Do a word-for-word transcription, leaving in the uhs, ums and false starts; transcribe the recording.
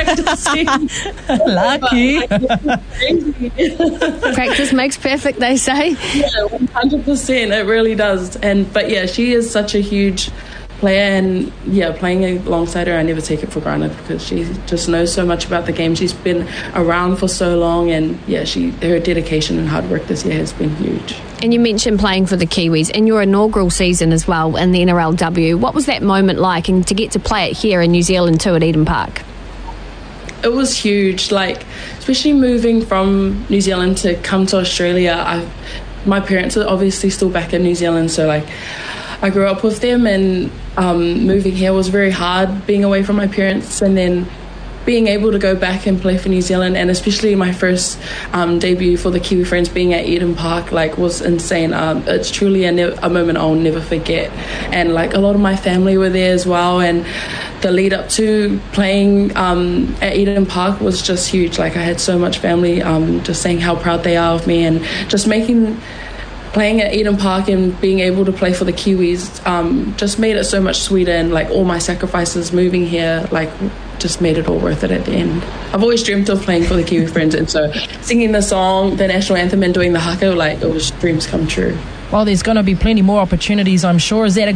practicing. Lucky. Practice makes perfect, they say. Yeah, one hundred percent. It really does. And But yeah, she is such a huge player, and yeah, playing alongside her, I never take it for granted because she just knows so much about the game. She's been around for so long, and yeah, she her dedication and hard work this year has been huge. And you mentioned playing for the Kiwis in your inaugural season as well in the N R L W. What was that moment like, and to get to play it here in New Zealand too at Eden Park? It was huge, like especially moving from New Zealand to come to Australia. I, my parents are obviously still back in New Zealand, so like I grew up with them, and um, moving here was very hard, being away from my parents, and then being able to go back and play for New Zealand, and especially my first um, debut for the Kiwi Friends being at Eden Park, like was insane. Um, it's truly a, ne- a moment I'll never forget, and like a lot of my family were there as well, and the lead up to playing um, at Eden Park was just huge. Like I had so much family um, just saying how proud they are of me, and just making playing at Eden Park and being able to play for the Kiwis um, just made it so much sweeter, and like all my sacrifices moving here like just made it all worth it at the end. I've always dreamt of playing for the Kiwi Friends, and so singing the song, the national anthem, and doing the haka, like it was dreams come true. Well, there's going to be plenty more opportunities, I'm sure. Is that a